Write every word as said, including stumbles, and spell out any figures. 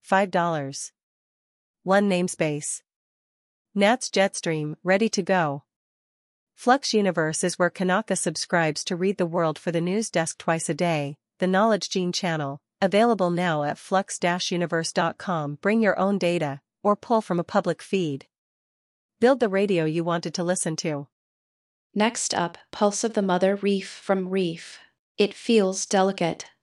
five dollars. one namespace. Nats Jetstream, ready to go. Flux Universe is where Kanaka subscribes to read the world for the news desk twice a day, the Knowledge Gene channel, available now at flux dash universe dot com. Bring your own data, or pull from a public feed. Build the radio you wanted to listen to. Next up, Pulse of the Mother Reef from Reef. It feels delicate.